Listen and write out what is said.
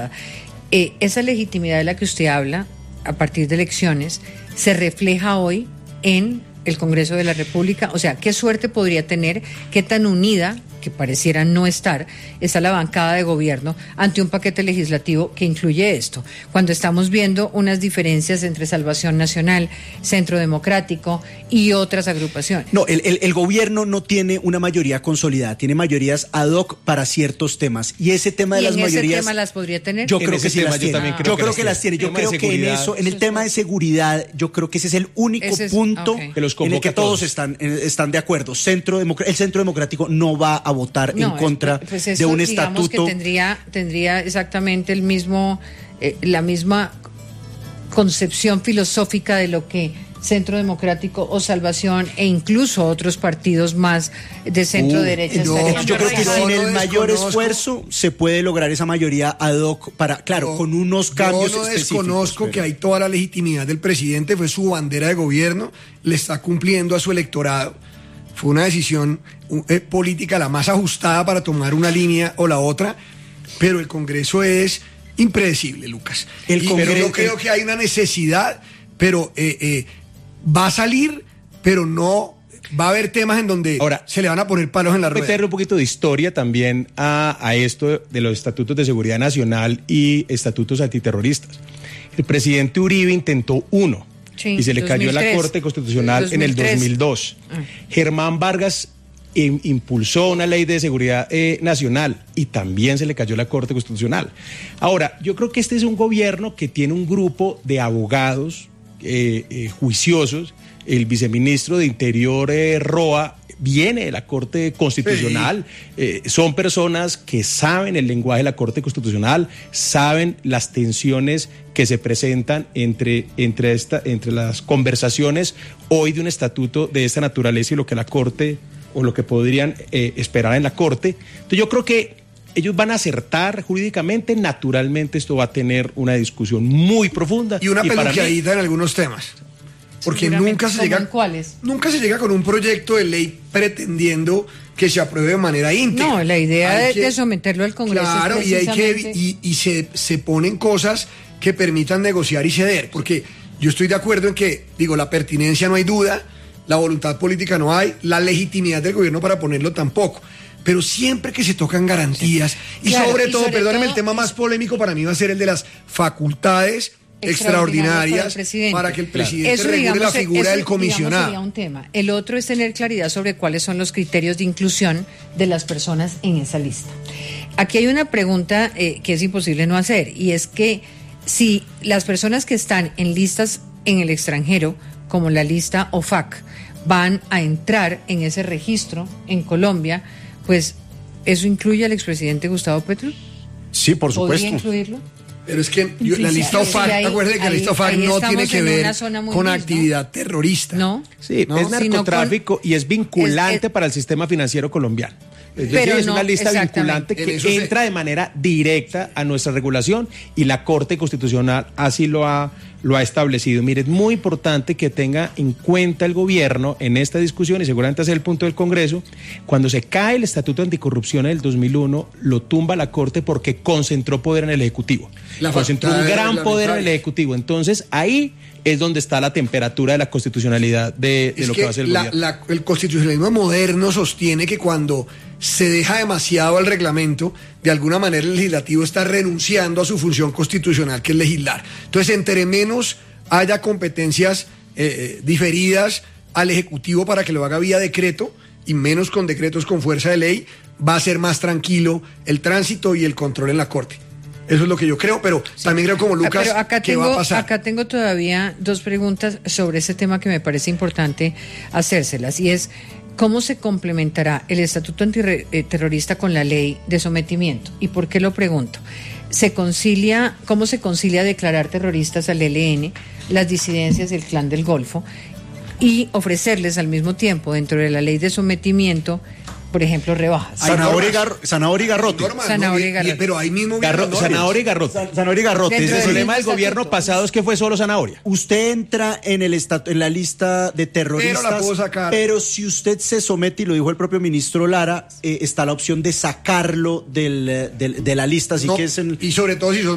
legitimidad. Esa legitimidad de la que usted habla, a partir de elecciones, se refleja hoy en el Congreso de la República. O sea, ¿qué suerte podría tener, qué tan unida, que pareciera no estar, está la bancada de gobierno ante un paquete legislativo que incluye esto? Cuando estamos viendo unas diferencias entre Salvación Nacional, Centro Democrático y otras agrupaciones. No, el gobierno no tiene una mayoría consolidada, tiene mayorías ad hoc para ciertos temas. Y ese tema de las mayorías... ¿Y ese tema las podría tener? Yo creo que sí las tiene. Yo creo que las tiene. Yo creo que en eso, en el tema de seguridad, yo creo que ese es el único punto en el que todos están de acuerdo. El Centro Democrático no va a votar en contra de un estatuto. Que tendría exactamente el mismo, la misma concepción filosófica de lo que Centro Democrático o Salvación e incluso otros partidos más de centro derecha. Yo creo que sin el mayor esfuerzo se puede lograr esa mayoría ad hoc con unos cambios específicos. Yo desconozco que hay toda la legitimidad del presidente, fue su bandera de gobierno, le está cumpliendo a su electorado. Fue una decisión política la más ajustada para tomar una línea o la otra, pero el Congreso es impredecible, Lucas. Yo creo que hay una necesidad, pero va a salir, pero no va a haber temas en donde ahora se le van a poner palos en la rueda. Meterle un poquito de historia también a esto de los estatutos de seguridad nacional y estatutos antiterroristas. El presidente Uribe intentó uno. Sí, y se le 2003, cayó la Corte Constitucional 2003. En el 2002. Germán Vargas impulsó una ley de seguridad nacional y también se le cayó la Corte Constitucional. Ahora, yo creo que este es un gobierno que tiene un grupo de abogados juiciosos. El viceministro de Interior, Roa, viene de la Corte Constitucional. Sí. Son personas que saben el lenguaje de la Corte Constitucional, saben las tensiones que se presentan entre las conversaciones hoy de un estatuto de esta naturaleza y lo que la Corte o lo que podrían esperar en la Corte. Entonces yo creo que ellos van a acertar jurídicamente. Naturalmente esto va a tener una discusión muy profunda. Y una peluqueadita en algunos temas. Porque nunca se llega con un proyecto de ley pretendiendo que se apruebe de manera íntegra. No, la idea de someterlo al Congreso. Claro, y se ponen cosas que permitan negociar y ceder. Porque yo estoy de acuerdo en que, la pertinencia no hay duda, la voluntad política no hay, la legitimidad del gobierno para ponerlo tampoco. Pero siempre que se tocan garantías, y sobre todo, perdóneme, el tema más polémico para mí va a ser el de las facultades extraordinarias para que el presidente regule la figura del comisionado. Sería un tema. El otro es tener claridad sobre cuáles son los criterios de inclusión de las personas en esa lista. Aquí hay una pregunta que es imposible no hacer, y es que si las personas que están en listas en el extranjero, como la lista OFAC, van a entrar en ese registro en Colombia, pues ¿eso incluye al expresidente Gustavo Petro? Sí, por supuesto. ¿Podría incluirlo? Pero es que la lista OFAC, acuérdense que la lista OFAC no tiene que ver con actividad terrorista. ¿No? Sí, ¿no? Es narcotráfico y es vinculante para el sistema financiero colomano. Es una lista vinculante que entra de manera directa a nuestra regulación y la Corte Constitucional así lo ha establecido. Mire, es muy importante que tenga en cuenta el gobierno en esta discusión, y seguramente ese es el punto del Congreso. Cuando se cae el Estatuto Anticorrupción en el 2001, lo tumba la Corte porque concentró poder en el Ejecutivo. Concentró un gran poder en el Ejecutivo. Entonces, ahí es donde está la temperatura de la constitucionalidad de lo que va a hacer el gobierno. El constitucionalismo moderno sostiene que cuando se deja demasiado al reglamento, de alguna manera el legislativo está renunciando a su función constitucional, que es legislar. Entonces, entre menos haya competencias diferidas al Ejecutivo para que lo haga vía decreto, y menos con decretos con fuerza de ley, va a ser más tranquilo el tránsito y el control en la Corte. Eso es lo que yo creo, pero también creo como Lucas que va a pasar. Acá tengo todavía dos preguntas sobre ese tema que me parece importante hacérselas, y es: ¿cómo se complementará el estatuto antiterrorista con la ley de sometimiento? ¿Y por qué lo pregunto? ¿Cómo se concilia declarar terroristas al ELN, las disidencias del Clan del Golfo, y ofrecerles al mismo tiempo, dentro de la ley de sometimiento, por ejemplo, rebajas? Zanahoria y Garrote. Pero ahí mismo Zanahoria y Garrote. El problema del gobierno pasado es que fue solo Zanahoria. Usted entra en la lista de terroristas, pero la puedo sacar. Pero si usted se somete, y lo dijo el propio ministro Lara, está la opción de sacarlo de la lista. Así que es y sobre todo si son